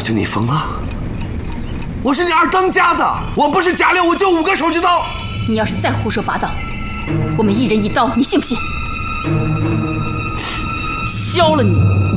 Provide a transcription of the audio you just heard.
小姐，你疯了？我是你二当家的，我不是贾琏，我就5个手指头。 你要是再胡说八道，我们一人一刀，你信不信？削了你！